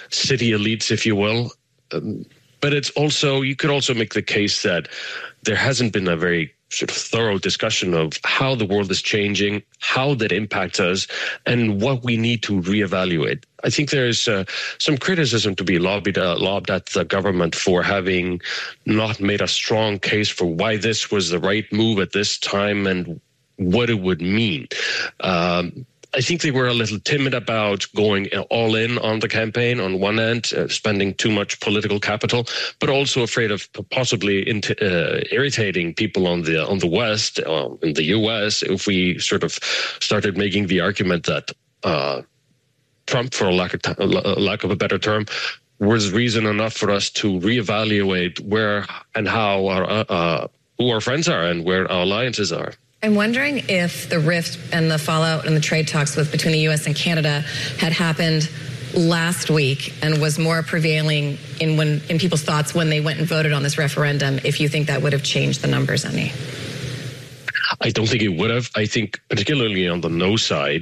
city elites, if you will. But it's also, you could also make the case that there hasn't been a very sort of thorough discussion of how the world is changing, how that impacts us, and what we need to reevaluate. I think there's some criticism to be lobbed at the government for having not made a strong case for why this was the right move at this time and what it would mean. I think they were a little timid about going all in on the campaign on one end, spending too much political capital, but also afraid of possibly irritating people on the West, in the U.S., if we sort of started making the argument that Trump, for lack of a better term, was reason enough for us to reevaluate where and how who our friends are and where our alliances are. I'm wondering if the rift and the fallout and the trade talks between the U.S. and Canada had happened last week and was more prevailing in people's thoughts when they went and voted on this referendum, if you think that would have changed the numbers any. I don't think it would have. I think particularly on the no side,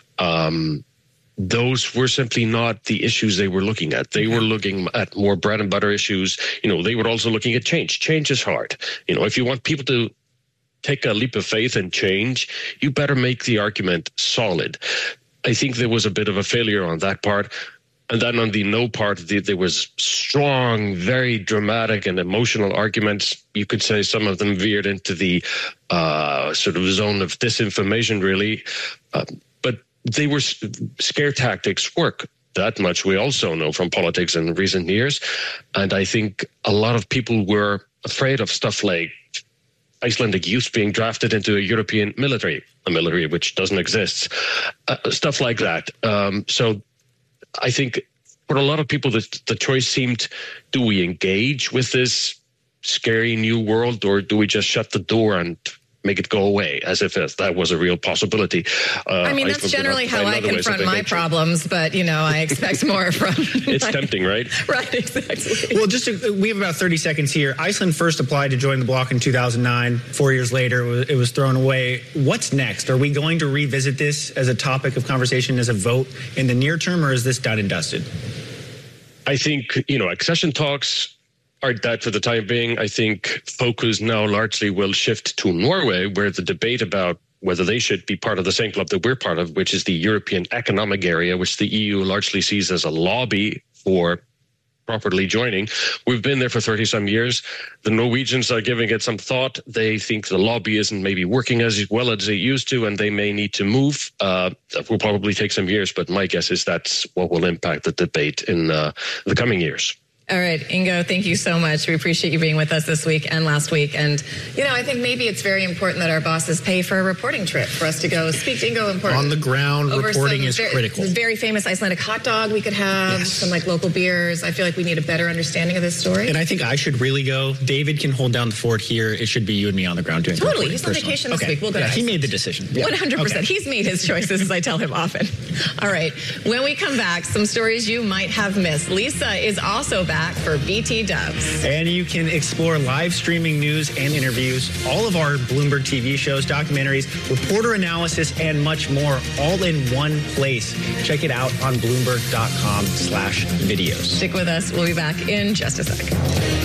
those were simply not the issues they were looking at. They were looking at more bread and butter issues. They were also looking at change. Change is hard. If you want people to take a leap of faith and change, you better make the argument solid. I think there was a bit of a failure on that part. And then on the no part, there was strong, very dramatic and emotional arguments. You could say some of them veered into the sort of zone of disinformation, really. But they were scare tactics work. That much we also know from politics in recent years. And I think a lot of people were afraid of stuff like Icelandic youth being drafted into a European military, a military which doesn't exist, stuff like that. So I think for a lot of people, the choice seemed, do we engage with this scary new world, or do we just shut the door and make it go away as if that was a real possibility? That's generally how I confront my problems, but, I expect more from... It's tempting, right? Right, exactly. Well, we have about 30 seconds here. Iceland first applied to join the bloc in 2009. 4 years later, it was thrown away. What's next? Are we going to revisit this as a topic of conversation, as a vote in the near term, or is this done and dusted? I think, accession talks are dead for the time being. I think focus now largely will shift to Norway, where the debate about whether they should be part of the same club that we're part of, which is the European Economic Area, which the EU largely sees as a lobby for properly joining. We've been there for 30-some years. The Norwegians are giving it some thought. They think the lobby isn't maybe working as well as it used to, and they may need to move. That will probably take some years, but my guess is that's what will impact the debate in the coming years. All right, Ingo, thank you so much. We appreciate you being with us this week and last week. And, I think maybe it's very important that our bosses pay for a reporting trip for us to go speak to Ingo. On the ground, reporting is critical. Very famous Icelandic hot dog we could have, some local beers. I feel like we need a better understanding of this story. And I think I should really go. David can hold down the fort here. It should be you and me on the ground doing Totally. He's on vacation this week. We'll go to he made the decision. 100%. Okay. He's made his choices, as I tell him often. All right. When we come back, some stories you might have missed. Lisa is also back for BT Dubs. And you can explore live streaming news and interviews, all of our Bloomberg TV shows, documentaries, reporter analysis, and much more, all in one place. Check it out on Bloomberg.com/videos. Stick with us. We'll be back in just a sec.